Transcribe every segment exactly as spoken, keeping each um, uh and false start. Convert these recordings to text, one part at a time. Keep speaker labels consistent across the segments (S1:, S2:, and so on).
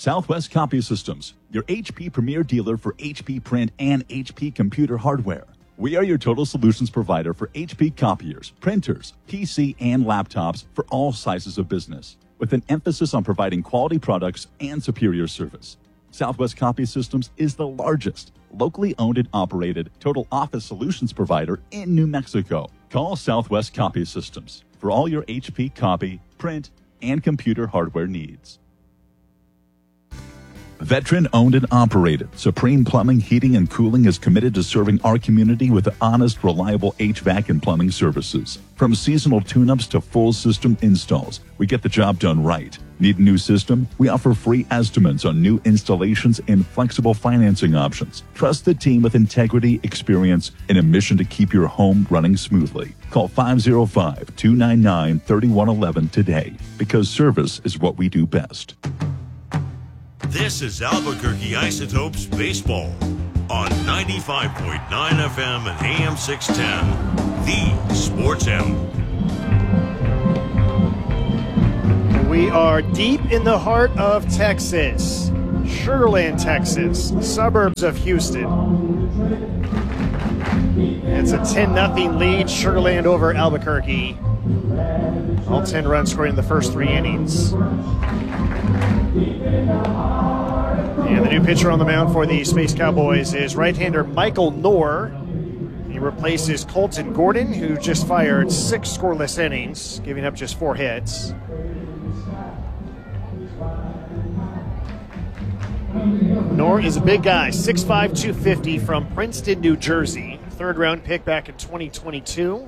S1: Southwest Copy Systems, your H P premier dealer for H P print and H P computer hardware. We are your total solutions provider for H P copiers, printers, P C, and laptops for all sizes of business, with an emphasis on providing quality products and superior service. Southwest Copy Systems is the largest, locally owned and operated total office solutions provider in New Mexico. Call Southwest Copy Systems for all your H P copy, print, and computer hardware needs. Veteran-owned and operated, Supreme Plumbing, Heating, and Cooling is committed to serving our community with honest, reliable H V A C and plumbing services. From seasonal tune-ups to full system installs, we get the job done right. Need a new system? We offer free estimates on new installations and flexible financing options. Trust the team with integrity, experience, and a mission to keep your home running smoothly. Call five oh five, two nine nine, three one one one today, because service is what we do best.
S2: This is Albuquerque Isotopes Baseball on ninety-five point nine F M and A M six ten, the Sports Animal.
S3: We are deep in the heart of Texas, Sugar Land, Texas, suburbs of Houston. It's a ten nothing lead, Sugar Land over Albuquerque. All ten runs scored in the first three innings. And the new pitcher on the mound for the Space Cowboys is right-hander Michael Knorr. He replaces Colton Gordon, who just fired six scoreless innings, giving up just four hits. Knorr is a big guy, six five, two fifty, from Princeton, New Jersey. Third-round pick back in twenty twenty-two.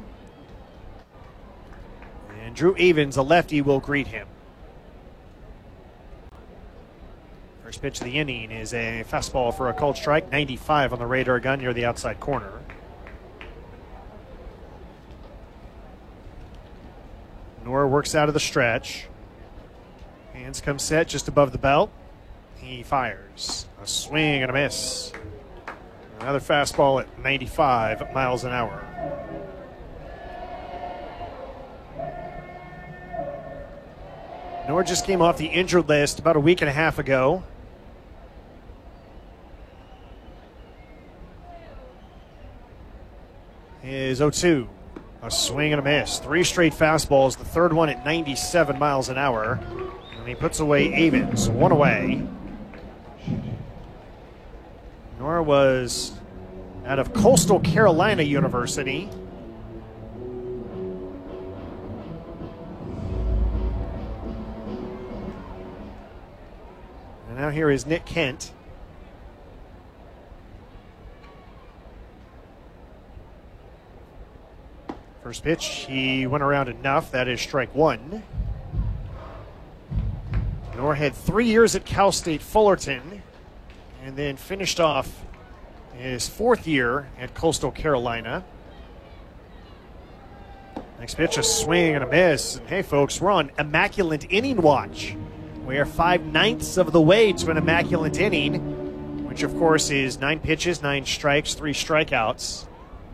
S3: And Drew Evans, a lefty, will greet him. First pitch of the inning is a fastball for a called strike, ninety-five on the radar gun near the outside corner. Knorr works out of the stretch. Hands come set just above the belt. He fires. A swing and a miss. Another fastball at ninety-five miles an hour. Knorr just came off the injured list about a week and a half ago. Is oh two. A swing and a miss. Three straight fastballs, the third one at ninety-seven miles an hour. And he puts away Evans, one away. Knorr was out of Coastal Carolina University. And now here is Nick Kent. First pitch, he went around enough. That is strike one. Knorr had three years at Cal State Fullerton and then finished off his fourth year at Coastal Carolina. Next pitch, a swing and a miss. And hey, folks, we're on immaculate inning watch. We are five ninths of the way to an immaculate inning, which of course is nine pitches, nine strikes, three strikeouts.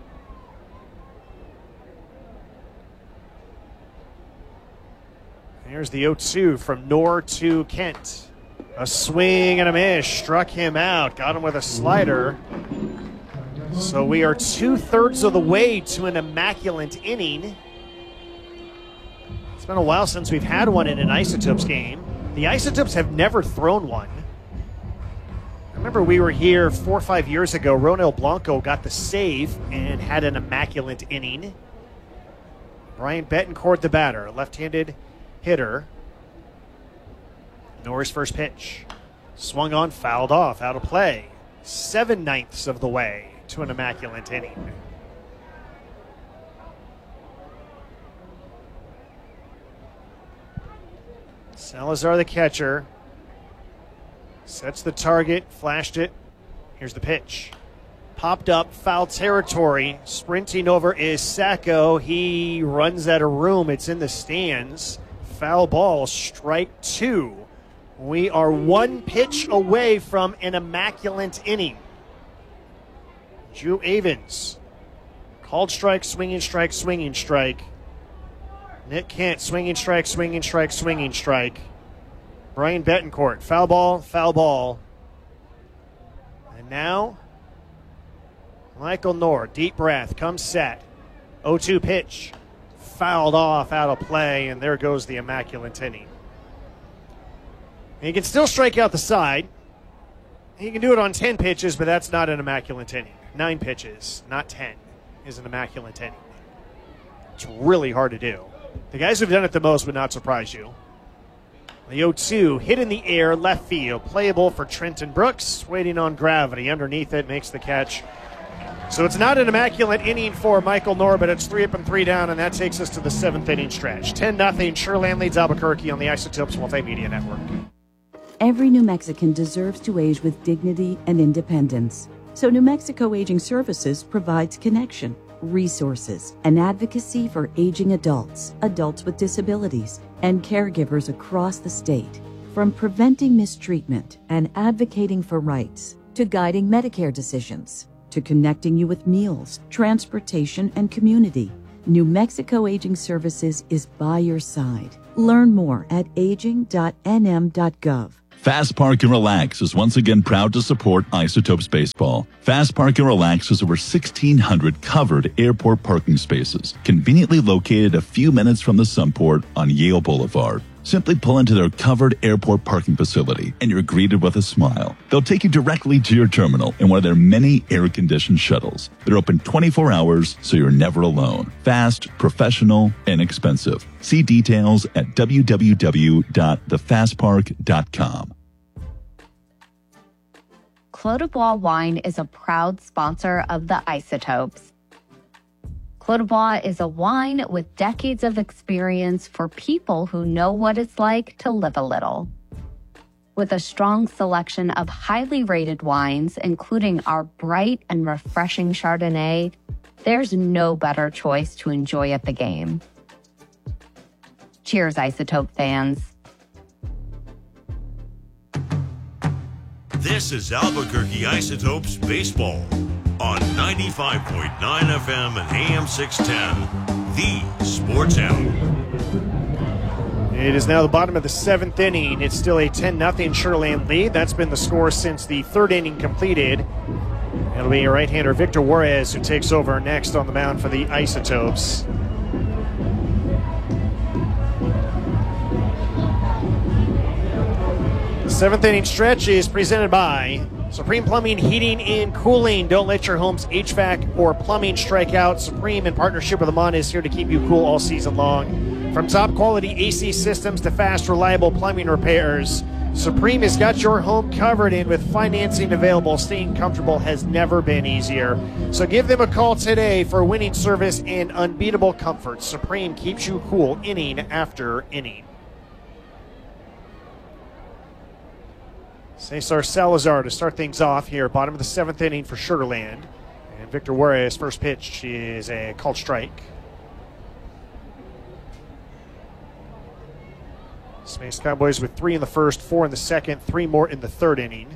S3: Here's the oh two from Knorr to Kent. A swing and a miss. Struck him out. Got him with a slider. So we are two-thirds of the way to an immaculate inning. It's been a while since we've had one in an Isotopes game. The Isotopes have never thrown one. I remember we were here four or five years ago. Ronel Blanco got the save and had an immaculate inning. Brian Betancourt, the batter, left-handed hitter. Knorr's first pitch. Swung on, fouled off, out of play. Seven ninths of the way to an immaculate inning. Salazar, the catcher, sets the target, flashed it. Here's the pitch. Popped up, foul territory. Sprinting over is Sacco. He runs out of room. It's in the stands. Foul ball, strike two. We are one pitch away from an immaculate inning. Drew Evans. Called strike, swinging strike, swinging strike. Nick Kent, swinging strike, swinging strike, swinging strike. Brian Betancourt, foul ball, foul ball. And now, Michael Knorr, deep breath, comes set. oh two pitch, fouled off, out of play, and there goes the immaculate inning. And he can still strike out the side. He can do it on ten pitches, but that's not an immaculate inning. Nine pitches, not ten, is an immaculate inning. It's really hard to do. The guys who've done it the most would not surprise you. The oh two hit in the air, left field, playable for Trenton Brooks, waiting on gravity. Underneath it, makes the catch. So it's not an immaculate inning for Michael Knorr, but it's three up and three down, and that takes us to the seventh inning stretch. ten nothing, Sugarland leads Albuquerque on the Isotopes Multimedia Network.
S4: Every New Mexican deserves to age with dignity and independence. So New Mexico Aging Services provides connection, resources, and advocacy for aging adults, adults with disabilities, and caregivers across the state. From preventing mistreatment and advocating for rights, to guiding Medicare decisions, to connecting you with meals, transportation, and community, New Mexico Aging Services is by your side. Learn more at aging dot n m dot gov.
S1: Fast Park and Relax is once again proud to support Isotopes Baseball. Fast Park and Relax has over sixteen hundred covered airport parking spaces, conveniently located a few minutes from the Sunport on Yale Boulevard. Simply pull into their covered airport parking facility and you're greeted with a smile. They'll take you directly to your terminal in one of their many air-conditioned shuttles. They're open twenty-four hours, so you're never alone. Fast, professional, inexpensive. See details at w w w dot the fast park dot com.
S5: Clos du Bois Wine is a proud sponsor of the Isotopes. Clos du Bois is a wine with decades of experience for people who know what it's like to live a little. With a strong selection of highly rated wines, including our bright and refreshing Chardonnay, there's no better choice to enjoy at the game. Cheers, Isotope fans.
S2: This is Albuquerque Isotopes Baseball on ninety-five point nine F M and A M six ten, the Sports Animal.
S3: It is now the bottom of the seventh inning. It's still a ten nothing Sugarland lead. That's been the score since the third inning completed. It'll be right-hander Victor Juarez who takes over next on the mound for the Isotopes. The seventh inning stretch is presented by Supreme Plumbing, Heating, and Cooling. Don't let your home's H V A C or plumbing strike out. Supreme, in partnership with Amon, is here to keep you cool all season long. From top quality A C systems to fast, reliable plumbing repairs, Supreme has got your home covered, and with financing available, staying comfortable has never been easier. So give them a call today for winning service and unbeatable comfort. Supreme keeps you cool inning after inning. Cesar Salazar to start things off here, bottom of the seventh inning for Sugarland. And Victor Juarez, first pitch is a called strike. Space Cowboys with three in the first, four in the second, three more in the third inning.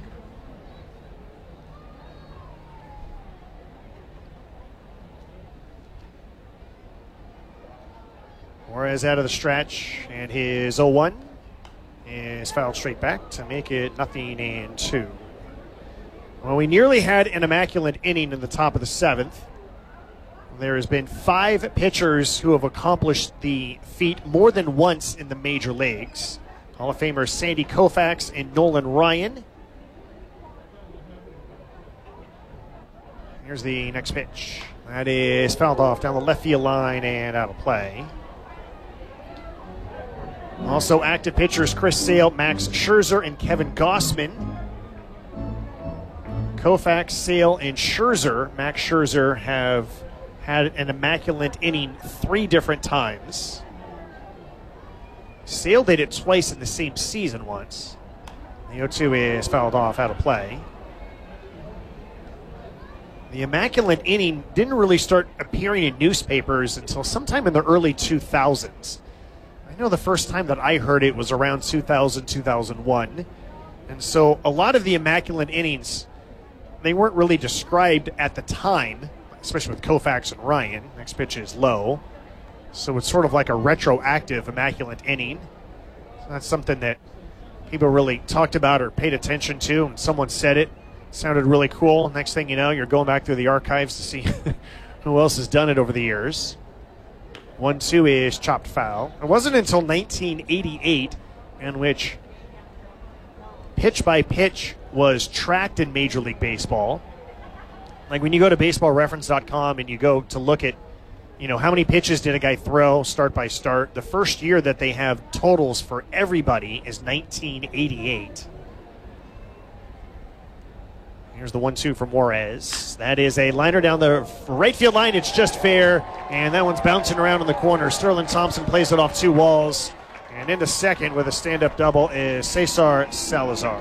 S3: Juarez out of the stretch, and his oh one. Is fouled straight back to make it nothing and two. Well, we nearly had an immaculate inning in the top of the seventh. There has been five pitchers who have accomplished the feat more than once in the major leagues. Hall of Famers Sandy Koufax and Nolan Ryan. Here's the next pitch. That is fouled off down the left field line and out of play. Also active pitchers Chris Sale, Max Scherzer, and Kevin Gossman. Koufax, Sale, and Scherzer. Max Scherzer have had an immaculate inning three different times. Sale did it twice in the same season once. The oh two is fouled off, out of play. The immaculate inning didn't really start appearing in newspapers until sometime in the early two thousands. I know the first time that I heard it was around two thousand, two thousand one. And so a lot of the immaculate innings, they weren't really described at the time, especially with Koufax and Ryan. Next pitch is low. So it's sort of like a retroactive immaculate inning. So that's something that people really talked about or paid attention to, and someone said it. Sounded really cool. Next thing you know, you're going back through the archives to see who else has done it over the years. one two is chopped foul. It wasn't until nineteen eighty-eight in which pitch by pitch was tracked in Major League Baseball. Like when you go to baseball reference dot com and you go to look at, you know, how many pitches did a guy throw start by start, the first year that they have totals for everybody is nineteen eighty-eight. Here's the one two from Juarez. That is a liner down the right field line. It's just fair, and that one's bouncing around in the corner. Sterling Thompson plays it off two walls. And into second with a stand-up double is Cesar Salazar.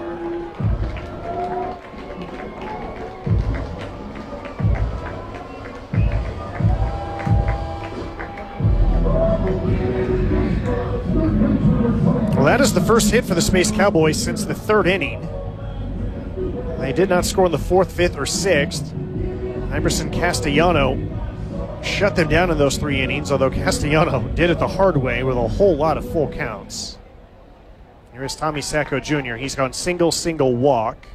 S3: Well, that is the first hit for the Space Cowboys since the third inning. They did not score in the fourth, fifth, or sixth. Emerson Castellano shut them down in those three innings, although Castellano did it the hard way with a whole lot of full counts. Here is Tommy Sacco Junior He's gone single, single walk.